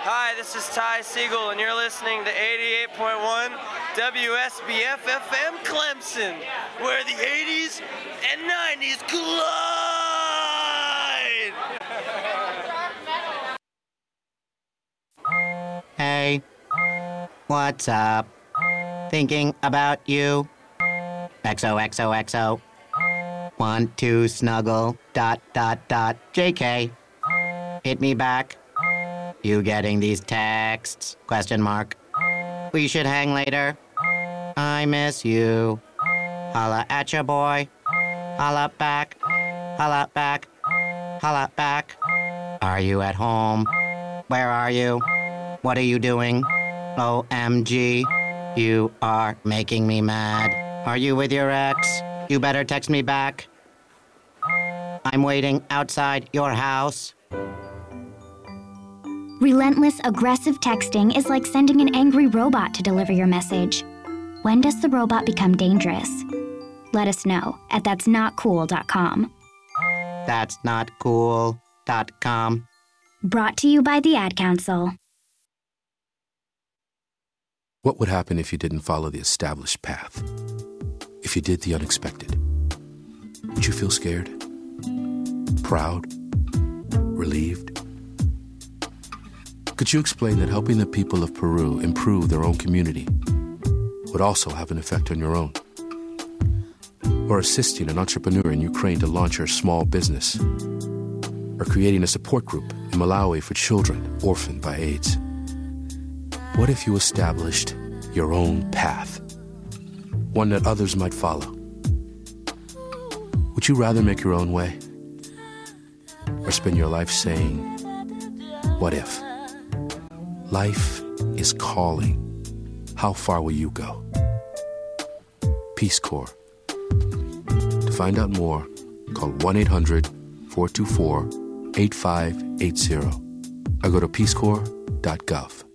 Hi, this is Ty Siegel, and you're listening to 88.1 WSBF FM Clemson, where the 80s and 90s collide! Hey, what's up? Thinking about you. XOXOXO. Want to snuggle. ... JK. Hit me back. You getting these texts? ? We should hang later. I miss you. Holla at ya, boy. Holla back. Holla back. Holla back. Are you at home? Where are you? What are you doing? OMG. You are making me mad. Are you with your ex? You better text me back. I'm waiting outside your house. Relentless, aggressive texting is like sending an angry robot to deliver your message. When does the robot become dangerous? Let us know at that'snotcool.com. That'snotcool.com. Brought to you by the Ad Council. What would happen if you didn't follow the established path? If you did the unexpected? Would you feel scared? Proud? Relieved? Could you explain that helping the people of Peru improve their own community would also have an effect on your own? Or assisting an entrepreneur in Ukraine to launch her small business? Or creating a support group in Malawi for children orphaned by AIDS? What if you established your own path? One that others might follow? Would you rather make your own way? Or spend your life saying, what if? Life is calling. How far will you go? Peace Corps. To find out more, call 1-800-424-8580 or go to peacecorps.gov.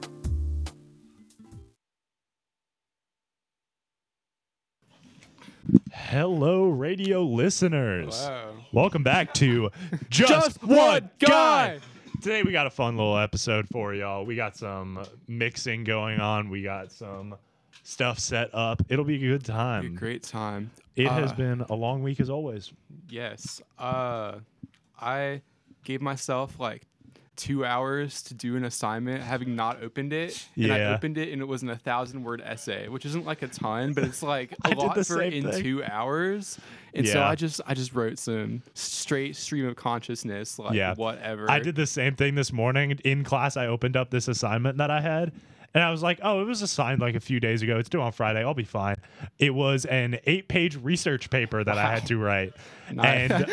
Hello, radio listeners. Wow. Welcome back to Just One Guy. Today we got a fun little episode for y'all. We got some mixing going on. We got some stuff set up. It'll be a good time. Be a great time. It has been a long week as always. Yes. I gave myself like 2 hours to do an assignment, having not opened it. And I Yeah. opened it, and it was an 1,000-word essay, which isn't like a ton, but it's like a I did lot the for same in thing. 2 hours. And so Yeah. I just wrote some straight stream of consciousness, like whatever. I did the same thing this morning. In class, I opened up this assignment that I had, and I was like, oh, it was assigned like a few days ago. It's due on Friday. I'll be fine. It was an 8-page research paper that I had to write. Nice. And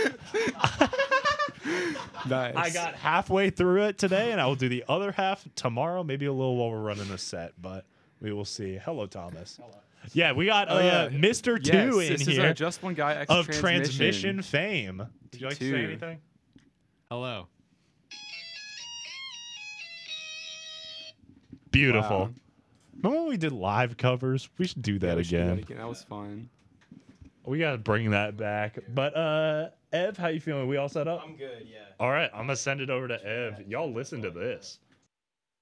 Nice. I got halfway through it today, and I will do the other half tomorrow, maybe a little while we're running the set, but we will see. Hello, Thomas. Hello. Yeah, we got Mr. Yes, Two in this here is Just One Guy X of transmission fame. Would you like to say Two. anything? Hello. Beautiful. Wow. Remember when we did live covers? We should do that We should do again. That was fun. We got to bring that back. But Ev, how you feeling? We all set up? I'm good, yeah. All right, I'm going to send it over to Ev. Y'all listen to this.